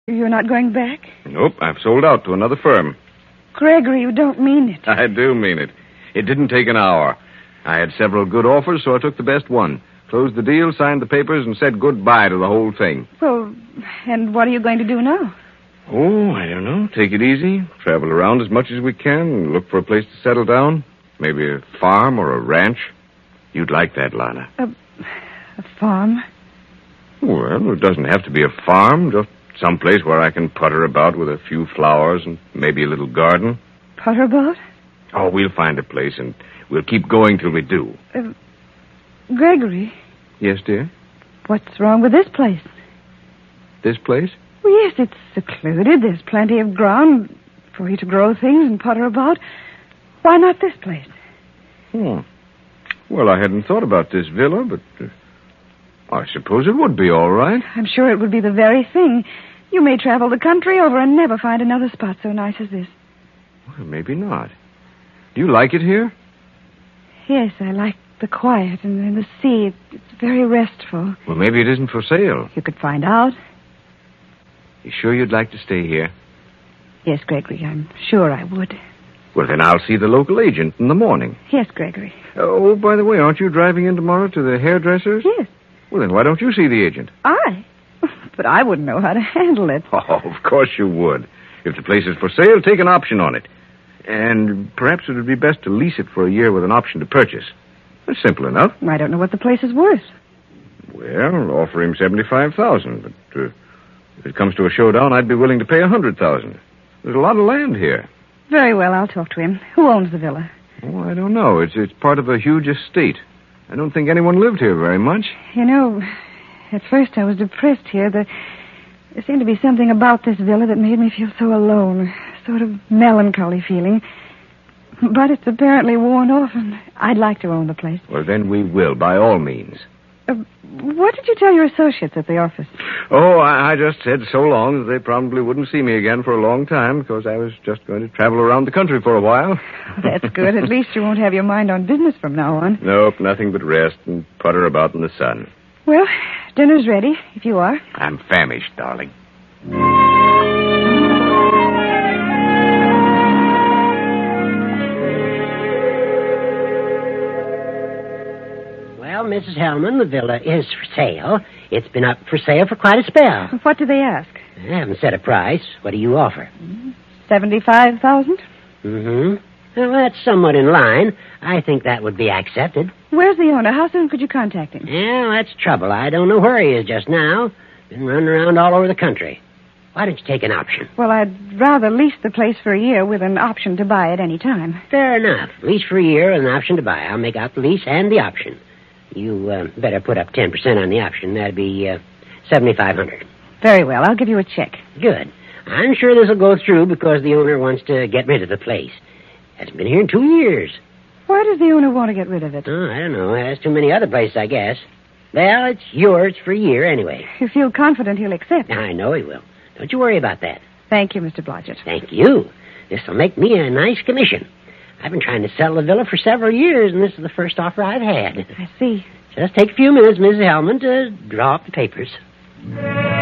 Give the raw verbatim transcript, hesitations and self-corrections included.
You're not going back? Nope, I've sold out to another firm. Gregory, you don't mean it. I do mean it. It didn't take an hour. I had several good offers, so I took the best one. Closed the deal, signed the papers, and said goodbye to the whole thing. Well, and what are you going to do now? Oh, I don't know. Take it easy. Travel around as much as we can. Look for a place to settle down. Maybe a farm or a ranch. You'd like that, Lana. A, a farm? Well, it doesn't have to be a farm. Just some place where I can putter about with a few flowers and maybe a little garden. Putter about? Oh, we'll find a place, and we'll keep going till we do. Uh, Gregory? Yes, dear? What's wrong with this place? This place? Well, yes, it's secluded. There's plenty of ground for you to grow things and putter about. Why not this place? Hmm. Well, I hadn't thought about this villa, but uh, I suppose it would be all right. I'm sure it would be the very thing. You may travel the country over and never find another spot so nice as this. Well, maybe not. Do you like it here? Yes, I like the quiet and, and the sea. It's very restful. Well, maybe it isn't for sale. You could find out. You sure you'd like to stay here? Yes, Gregory, I'm sure I would. Well, then I'll see the local agent in the morning. Yes, Gregory. Oh, by the way, aren't you driving in tomorrow to the hairdresser's? Yes. Well, then why don't you see the agent? I? But I wouldn't know how to handle it. Oh, of course you would. If the place is for sale, take an option on it. And perhaps it would be best to lease it for a year with an option to purchase. That's simple enough. I don't know what the place is worth. Well, offer him seventy-five thousand dollars. But uh, if it comes to a showdown, I'd be willing to pay one hundred thousand dollars. There's a lot of land here. Very well, I'll talk to him. Who owns the villa? Oh, I don't know. It's it's part of a huge estate. I don't think anyone lived here very much. You know, at first I was depressed here. The, there seemed to be something about this villa that made me feel so alone. A sort of melancholy feeling. But it's apparently worn off, and I'd like to own the place. Well, then we will, by all means. Uh, what did you tell your associates at the office? Oh, I, I just said so long that they probably wouldn't see me again for a long time because I was just going to travel around the country for a while. That's good. At least you won't have your mind on business from now on. Nope, nothing but rest and putter about in the sun. Well, dinner's ready, if you are. I'm famished, darling. Well, Missus Hellman, the villa is for sale. It's been up for sale for quite a spell. What do they ask? I haven't set a price. What do you offer? Seventy-five thousand? Mm-hmm. Well, that's somewhat in line. I think that would be accepted. Where's the owner? How soon could you contact him? Yeah, that's trouble. I don't know where he is just now. Been running around all over the country. Why don't you take an option? Well, I'd rather lease the place for a year with an option to buy at any time. Fair enough. Lease for a year with an option to buy. I'll make out the lease and the option. You uh, better put up ten percent on the option. That'd be uh, seventy-five hundred dollars. Very well. I'll give you a check. Good. I'm sure this will go through because the owner wants to get rid of the place. Hasn't been here in two years. Why does the owner want to get rid of it? Oh, I don't know. There's too many other places, I guess. Well, it's yours for a year anyway. You feel confident he'll accept? I know he will. Don't you worry about that. Thank you, Mister Blodgett. Thank you. This will make me a nice commission. I've been trying to sell the villa for several years, and this is the first offer I've had. I see. Just take a few minutes, Missus Hellman, to draw up the papers.